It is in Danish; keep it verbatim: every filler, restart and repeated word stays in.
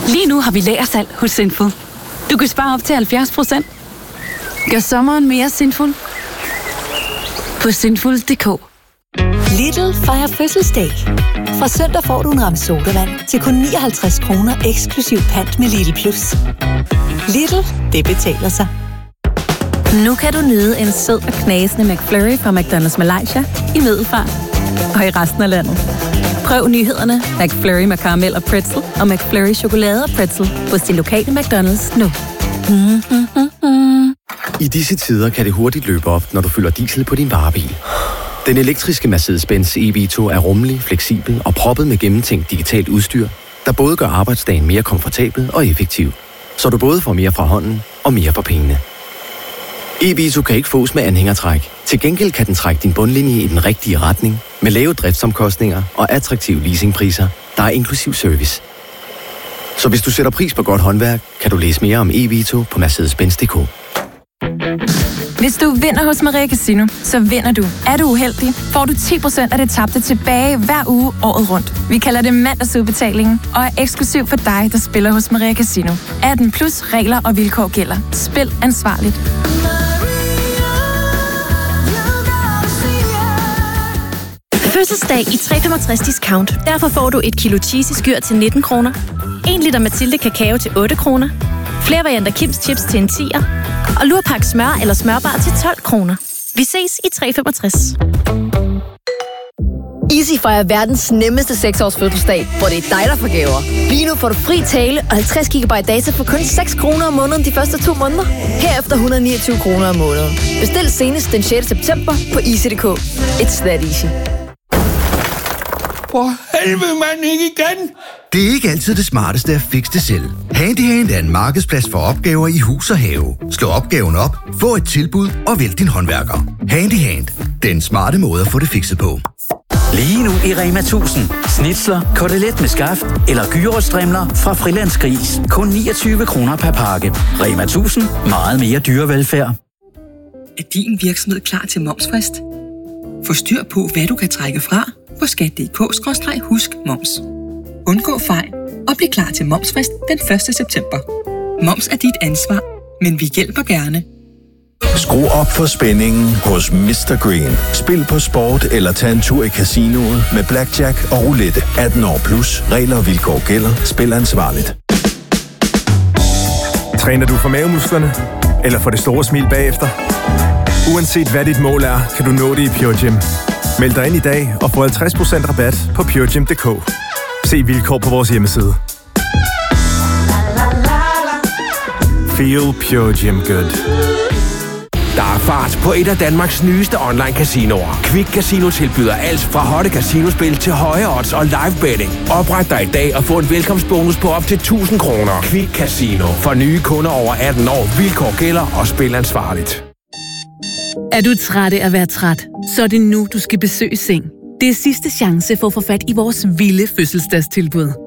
Lige nu har vi lagersalg hos Sinful. Du kan spare op til halvfjerds procent. Gør sommeren mere sinful på sinful punktum d k. Lidl fejrer fødselsdag. Fra søndag får du en ramme sodavand til kun nioghalvtreds kroner eksklusiv pant med Lidl Plus. Lidl, det betaler sig. Nu kan du nyde en sød og knasende McFlurry fra McDonald's Malaysia i Middelfart og i resten af landet. Prøv nyhederne McFlurry med karamel og pretzel og McFlurry chokolade og pretzel hos din lokale McDonald's nu. Mm, mm, mm, mm. I disse tider kan det hurtigt løbe op, når du fylder diesel på din varebil. Den elektriske Mercedes-Benz E V to er rummelig, fleksibel og proppet med gennemtænkt digitalt udstyr, der både gør arbejdsdagen mere komfortabel og effektiv, så du både får mere fra hånden og mere for pengene. E V to kan ikke fås med anhængertræk. Til gengæld kan den trække din bundlinje i den rigtige retning, med lave driftsomkostninger og attraktive leasingpriser, der er inklusiv service. Så hvis du sætter pris på godt håndværk, kan du læse mere om E V to på mercedes benz punktum d k. Hvis du vinder hos Maria Casino, så vinder du. Er du uheldig, får du ti procent af det tabte tilbage hver uge året rundt. Vi kalder det mandagsudbetalingen og er eksklusiv for dig, der spiller hos Maria Casino. atten plus regler og vilkår gælder. Spil ansvarligt. Fødselsdag i tre komma femogtres discount. Derfor får du et kilo cheesy skyr til nitten kroner. en liter Mathilde kakao til otte kroner. Flere varianter Kims chips til en tier. Og lurpak smør eller smørbar til tolv kroner. Vi ses i tre komma femogtres. Easy fejrer verdens nemmeste seks års fødselsdag, hvor det er dig, der får gaver. Lige nu får du fri tale og halvtreds gigabyte data for kun seks kroner om måneden de første to måneder. Herefter et hundrede og niogtyve kroner om måneden. Bestil senest den sjette september på easy punktum d k. It's that easy. For helvede, mand, ikke igen! Det er ikke altid det smarteste at fikse det selv. Handyhand er en markedsplads for opgaver i hus og have. Slå opgaven op, få et tilbud og vælg din håndværker. Handyhand. Den smarte måde at få det fikset på. Lige nu i Rema tusind. Snitsler, kotelet med skaft eller gyros-strimler fra Frilandsgris. Kun niogtyve kroner per pakke. Rema tusind. Meget mere dyrevelfærd. Er din virksomhed klar til momsfrist? Få styr på, hvad du kan trække fra på skat punktum d k skråstreg husk moms. Undgå fejl og bliv klar til momsfrist den første september. Moms er dit ansvar, men vi hjælper gerne. Skru op for spændingen hos mister Green. Spil på sport eller tag en tur i casinoet med blackjack og roulette. atten år plus. Regler og vilkår gælder. Spil ansvarligt. Træner du for mavemusklerne? Eller for det store smil bagefter? Uanset hvad dit mål er, kan du nå det i Pure Gym. Meld dig ind i dag og få halvtreds procent rabat på pure gym punktum d k. Se vilkår på vores hjemmeside. Feel Pure Gym Good. Der er fart på et af Danmarks nyeste online-casinoer. Quick Casino tilbyder alt fra hotte casinospil til høje odds og live betting. Opret dig i dag og få en velkomstbonus på op til tusind kroner. Quick Casino. For nye kunder over atten år. Vilkår gælder og spil ansvarligt. Er du træt af at være træt? Så er det nu, du skal besøge Seng. Det er sidste chance for at få fat i vores vilde fødselsdagstilbud.